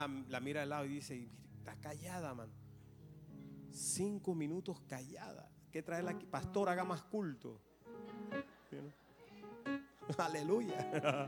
la mira al lado y dice, está callada, man. 5 minutos callada. ¿Qué trae la pastor? Haga más culto. ¿Sí, no? Aleluya.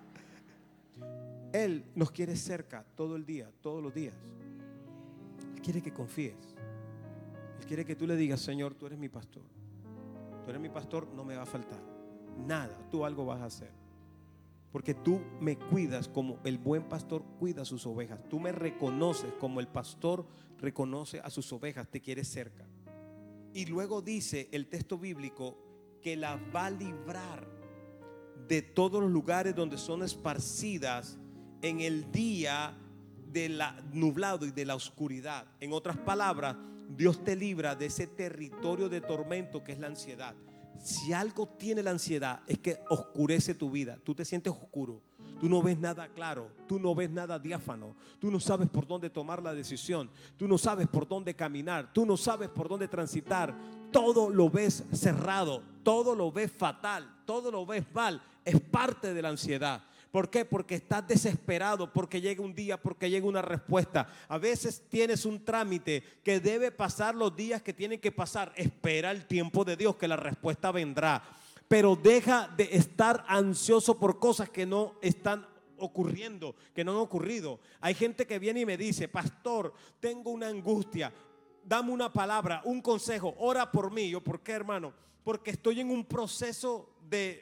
Él nos quiere cerca todo el día, todos los días. Él quiere que confíes. Él quiere que tú le digas, Señor, tú eres mi pastor. Tú eres mi pastor, no me va a faltar nada. Tú algo vas a hacer. Porque tú me cuidas como el buen pastor cuida a sus ovejas. Tú me reconoces como el pastor reconoce a sus ovejas. Te quieres cerca. Y luego dice el texto bíblico que la va a librar de todos los lugares donde son esparcidas en el día de la nublado y de la oscuridad. En otras palabras, Dios te libra de ese territorio de tormento que es la ansiedad. Si algo tiene la ansiedad es que oscurece tu vida. Tú te sientes oscuro, tú no ves nada claro, tú no ves nada diáfano, tú no sabes por dónde tomar la decisión, tú no sabes por dónde caminar, tú no sabes por dónde transitar. Todo lo ves cerrado, todo lo ves fatal, todo lo ves mal. Es parte de la ansiedad. ¿Por qué? Porque estás desesperado, porque llega un día, porque llega una respuesta. A veces tienes un trámite que debe pasar los días que tienen que pasar. Espera el tiempo de Dios, que la respuesta vendrá. Pero deja de estar ansioso por cosas que no están ocurriendo, que no han ocurrido. Hay gente que viene y me dice, pastor, tengo una angustia. Dame una palabra, un consejo, ora por mí. Yo, ¿por qué, hermano? Porque estoy en un proceso de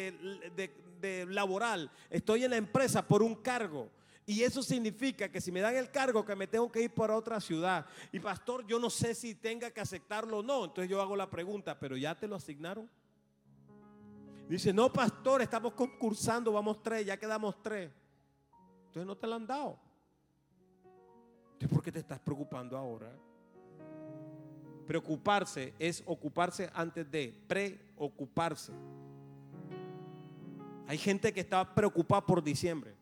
laboral, estoy en la empresa por un cargo. Y eso significa que si me dan el cargo, que me tengo que ir para otra ciudad. Y pastor, yo no sé si tenga que aceptarlo o no. Entonces yo hago la pregunta, ¿pero ya te lo asignaron? Dice, no, pastor, estamos concursando, vamos 3, ya quedamos 3. Entonces no te lo han dado. Entonces, ¿por qué te estás preocupando ahora? Preocuparse es ocuparse antes de preocuparse. Hay gente que está preocupada por diciembre.